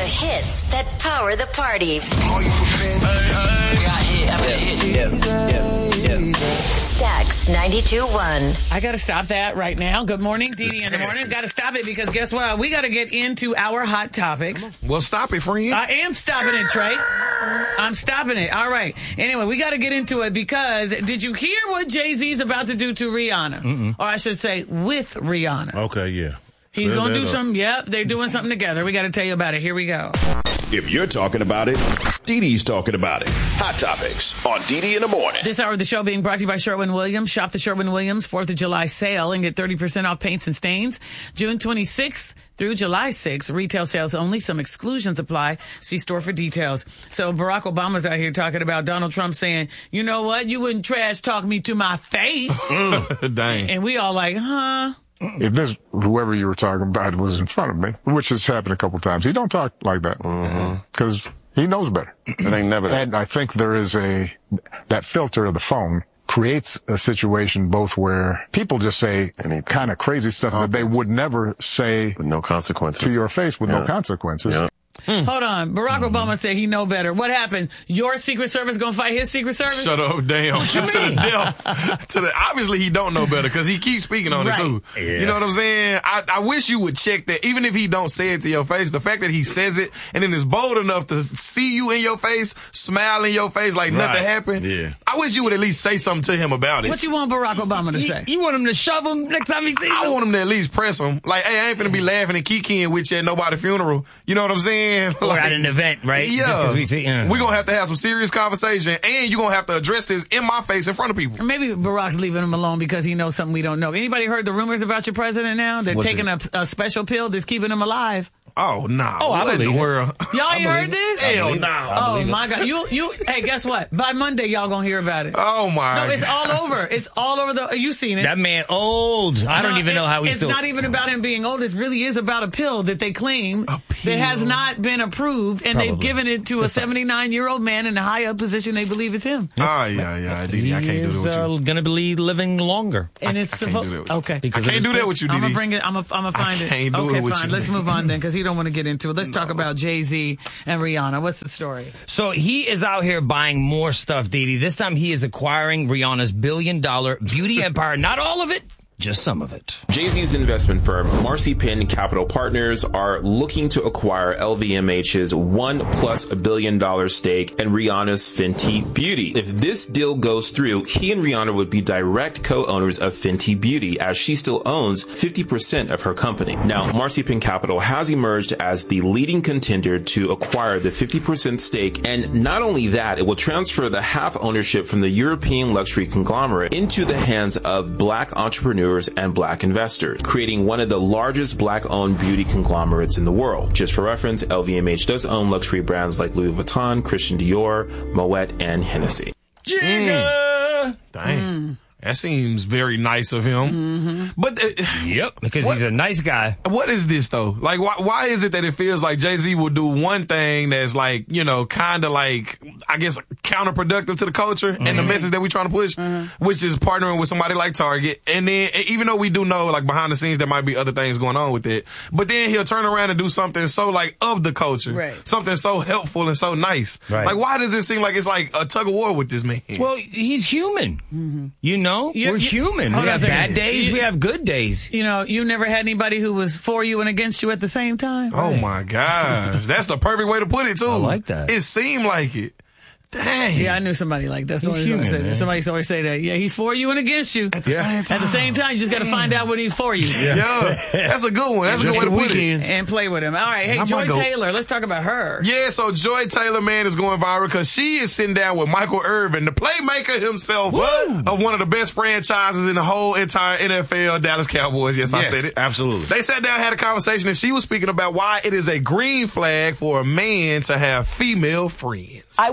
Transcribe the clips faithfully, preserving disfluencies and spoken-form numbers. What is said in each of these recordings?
hits that power the party. Stax ninety-two point one. I got to stop that right now. Good morning, Dee Dee in the morning. Got to stop it because guess what? We got to get into our hot topics. Well, stop it, friend. I am stopping it, Trey. I'm stopping it. All right. Anyway, we got to get into it because did you hear what Jay-Z's about to do to Rihanna? Mm-mm. Or I should say with Rihanna. Okay, yeah. He's Set going to that do up. something. Yep, they're doing something together. We got to tell you about it. Here we go. If you're talking about it, Dee Dee's talking about it. Hot Topics on Dee Dee in the morning. This hour of the show being brought to you by Sherwin-Williams. Shop the Sherwin-Williams fourth of July sale and get thirty percent off paints and stains. June twenty-sixth through July sixth. Retail sales only. Some exclusions apply. See store for details. So Barack Obama's out here talking about Donald Trump saying, you know what? You wouldn't trash talk me to my face. Dang. And we all like, huh? If this, whoever you were talking about was in front of me, which has happened a couple of times, he don't talk like that. Because mm-hmm. he knows better. It ain't never that. And I think there is a, that filter of the phone creates a situation both where people just say kind of crazy stuff that they would never say with no consequences to your face with yeah. no consequences. Yeah. Hmm. Hold on. Barack mm-hmm. Obama said he know better. What happened? Your Secret Service gonna fight his Secret Service? Shut up, damn. to the death. To the, obviously, he don't know better because he keeps speaking on right. it, too. Yeah. You know what I'm saying? I, I wish you would check that. Even if he don't say it to your face, the fact that he says it and then is bold enough to see you in your face, smile in your face like right. nothing happened. Yeah. I wish you would at least say something to him about it. What you want Barack Obama to say? You want him to shove him next time he sees him? I want him to at least press him. Like, hey, I ain't finna be laughing and kikiing with you at nobody's funeral. You know what I'm saying? Or like, at an event, right? Yeah. Just 'cause we see, uh. We're going to have to have some serious conversation, and you're going to have to address this in my face in front of people. Maybe Barack's leaving him alone because he knows something we don't know. Anybody heard the rumors about your president now? They're What's taking a, a special pill that's keeping him alive. Oh, nah. Oh, I what in believe the it. world? Y'all ain't heard this? Hell no. Oh, my God. You, you, hey, guess what? By Monday, y'all gonna hear about it. Oh, my No, it's all over. It's all over the, you seen it. That man old. I don't No, even it- know how he's It's still. not even about him being old. It really is about a pill that they claim A pill. that has not been approved, and they've Probably. given it to a seventy-nine-year-old man in a high up position. They believe it's him. Oh, yeah, yeah. Dee Dee, I can't do that He's with you. uh, going to be living longer. And it's I can't supposed do that with you. okay. I Because of can't his do that with you, Dee I'm gonna Dee. bring it. I'm gonna. I'm gonna find I it. can't do okay, it with fine. you. Let's move on then, because he don't want to get into it. Let's talk about Jay-Z and Rihanna. What's the story? So he is out here buying more stuff, Dee Dee. This time he is acquiring Rihanna's billion dollar beauty empire. Not all of it, just some of it. Jay-Z's investment firm, Marcy-Penn Capital Partners, are looking to acquire L V M H's one plus a billion dollar stake in Rihanna's Fenty Beauty. If this deal goes through, he and Rihanna would be direct co-owners of Fenty Beauty, as she still owns fifty percent of her company. Now, Marcy-Penn Capital has emerged as the leading contender to acquire the fifty percent stake, and not only that, it will transfer the half ownership from the European luxury conglomerate into the hands of black entrepreneurs and black investors, creating one of the largest black-owned beauty conglomerates in the world. Just for reference, L V M H does own luxury brands like Louis Vuitton, Christian Dior, Moet, and Hennessy. Mm. Dang. Mm. That seems very nice of him. Mm-hmm. But uh, Yep, because what, he's a nice guy. What is this though? Like, why, why is it that it feels like Jay-Z will do one thing that's like, you know, kind of like, I guess, counterproductive to the culture mm-hmm. and the message that we're trying to push, mm-hmm. which is partnering with somebody like Target. And then, even though we do know, like, behind the scenes, there might be other things going on with it, but then he'll turn around and do something so, like, of the culture. Right. Something so helpful and so nice. Right. Like, why does it seem like it's like a tug of war with this man? Well, he's human. Mm-hmm. You know? You- We're you- human. We Hold on have a second. bad days. You- we have good days. You know, you never had anybody who was for you and against you at the same time? Oh my gosh. That's the perfect way to put it, too. I like that. It seemed like it. Dang. Yeah, I knew somebody like that. He's Somebody human, always say that. man. Somebody always say that. Yeah, he's for you and against you. At the Yeah. same time. At the same time, you just got to find out when he's for you. Yeah. yeah. That's a good one. That's a Just good way to the put weekend. it. And play with him. All right. Hey, I Joy might go- Taylor. Let's talk about her. Yeah, so Joy Taylor, man, is going viral because she is sitting down with Michael Irvin, the playmaker himself of one of the best franchises in the whole entire N F L, Dallas Cowboys. Yes, I Yes, said it. absolutely. They sat down, had a conversation, and she was speaking about why it is a green flag for a man to have female friends. I want to know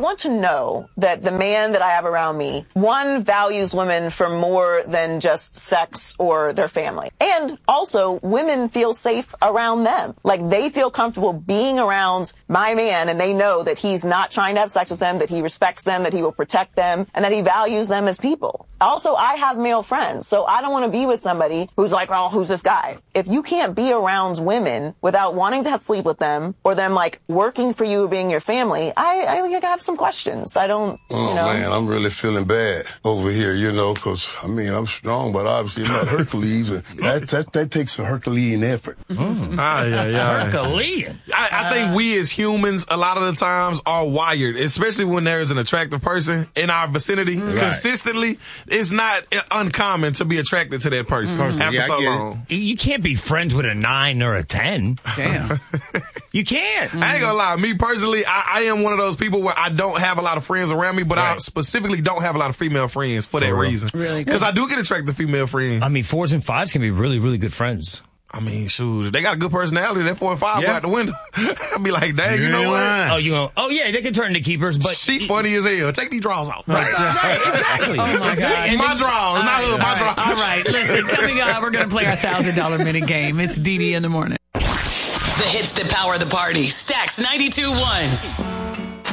know that the man that I have around me, one, values women for more than just sex or their family. And also, women feel safe around them. Like, they feel comfortable being around my man, and they know that he's not trying to have sex with them, that he respects them, that he will protect them, and that he values them as people. Also, I have male friends, so I don't want to be with somebody who's like, oh, who's this guy? If you can't be around women without wanting to have sleep with them, or them, like, working for you or being your family, I, I, I have some questions. I don't, oh, you know. man, I'm really feeling bad over here, you know, because, I mean, I'm strong, but obviously I'm not Hercules, and that, that, that takes a Herculean effort. Mm. Ah, yeah, yeah. Herculean. I, I think we as humans, a lot of the times, are wired, especially when there's an attractive person in our vicinity. Right. Consistently, it's not uncommon to be attracted to that person mm. after yeah, so long. You can't be friends with a nine or a ten. Damn. You can't. I ain't gonna lie. Me personally, I, I am one of those people where I don't have a lot of friends around me, but right. I specifically don't have a lot of female friends for that for reason. Really? Because I do get attracted to female friends. I mean, fours and fives can be really, really good friends. I mean, shoot, if they got a good personality, that four and five yeah. go out the window. I'd be like, dang, you, you know what? Oh, you know, oh yeah, they can turn into keepers, but she funny as hell. Take these drawers off. Right, right, exactly. Oh my God, my drawers, not her, my drawers. All right, listen, coming up, we're gonna play our thousand dollar minute game. It's Dee Dee in the morning. The hits that power the party. Stacks ninety-two point one.